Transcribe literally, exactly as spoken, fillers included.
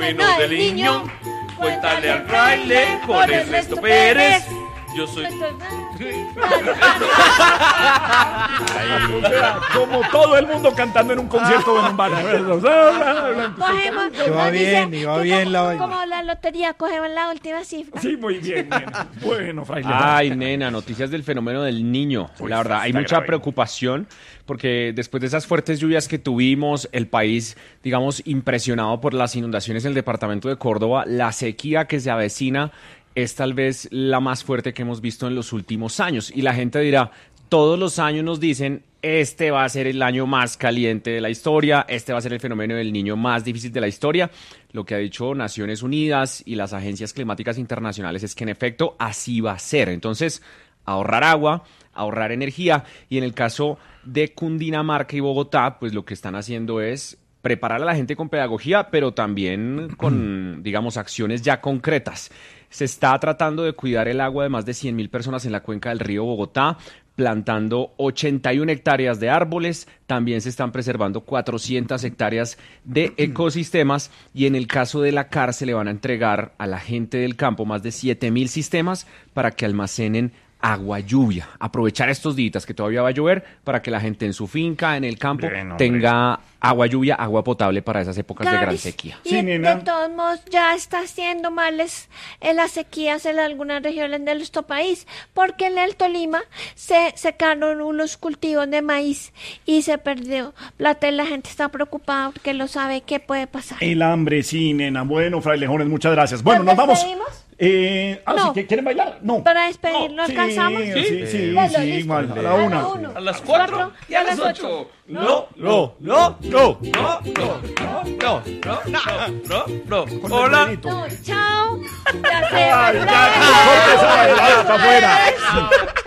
fenómeno del niño. Cuéntale al fraile con Ernesto Pérez. Yo soy... Ay, o sea, como todo el mundo cantando en un concierto de Numbana. Cogemos, Y va nos bien, dice y va que bien como, la vaina. como la lotería, cogemos la última cifra. Sí, muy bien, nena. Bueno, fraile. Ay, nena, noticias del fenómeno del niño. Uy, la verdad, hay está mucha grave. preocupación porque después de esas fuertes lluvias que tuvimos, el país, digamos, impresionado por las inundaciones en el departamento de Córdoba, la sequía que se avecina es tal vez la más fuerte que hemos visto en los últimos años. Y la gente dirá, todos los años nos dicen, este va a ser el año más caliente de la historia, este va a ser el fenómeno del niño más difícil de la historia. Lo que ha dicho Naciones Unidas y las agencias climáticas internacionales es que en efecto así va a ser. Entonces, ahorrar agua, ahorrar energía. Y en el caso de Cundinamarca y Bogotá, pues lo que están haciendo es preparar a la gente con pedagogía, pero también con, digamos, acciones ya concretas. Se está tratando de cuidar el agua de más de cien mil personas en la cuenca del río Bogotá, plantando ochenta y una hectáreas de árboles, también se están preservando cuatrocientas hectáreas de ecosistemas y en el caso de la cárcel le van a entregar a la gente del campo más de siete mil sistemas para que almacenen agua lluvia. Aprovechar estos días que todavía va a llover para que la gente en su finca, en el campo, Bien, hombre. tenga agua lluvia, agua potable para esas épocas de gran Gaby, sequía. Y Sí, de, nena. de todos modos ya está haciendo males en las sequías en algunas regiones de nuestro país, porque en el Tolima se secaron unos cultivos de maíz y se perdió plata y la gente está preocupada porque no sabe qué puede pasar. El hambre, sí, nena. Bueno, frailejones, muchas gracias. Bueno, nos ¿Nos vamos. despedimos? Eh, ah, No. sí, ¿que ¿quieren bailar? No. Para despedirnos, No, sí, ¿alcanzamos? Sí, sí, sí, Bueno, sí, listo. igual, a la A una. la uno. A las cuatro y a las ocho. No, No, no, no. no, no, no, no, no, no, no. Con Hola. el dedito. No, chao. Ya se Ay, va. ya, corte esa bailada para afuera.